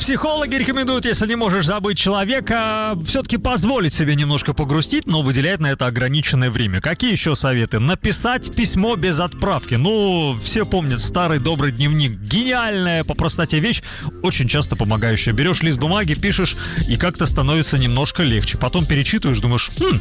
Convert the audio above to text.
Психологи рекомендуют, если не можешь забыть человека, все-таки позволить себе немножко погрустить, но выделять на это ограниченное время. Какие еще советы? Написать письмо без отправки. Ну, все помнят старый добрый дневник. Гениальная по простоте вещь, очень часто помогающая. Берешь лист бумаги, пишешь, и как-то становится немножко легче. Потом перечитываешь, думаешь,